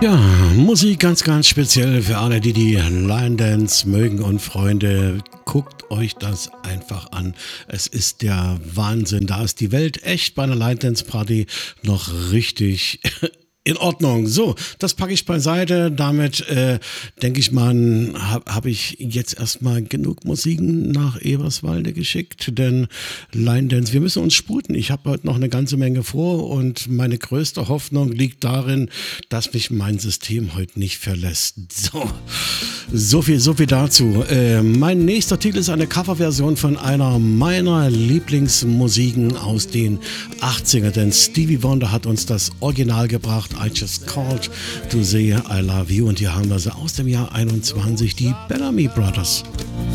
Ja, Musik ganz, ganz speziell für alle, die die Line Dance mögen und Freunde. Guckt euch das einfach an. Es ist der Wahnsinn. Da ist die Welt echt bei einer Line Dance Party noch richtig in Ordnung. So, das packe ich beiseite. Damit denke ich mal, hab ich jetzt erstmal genug Musiken nach Eberswalde geschickt, denn Line Dance, wir müssen uns sputen. Ich habe heute noch eine ganze Menge vor und meine größte Hoffnung liegt darin, dass mich mein System heute nicht verlässt. So viel dazu. Mein nächster Titel ist eine Coverversion von einer meiner Lieblingsmusiken aus den 80er, denn Stevie Wonder hat uns das Original gebracht. I Just Called to Say I Love You, und hier haben wir sie aus dem Jahr 21, die Bellamy Brothers.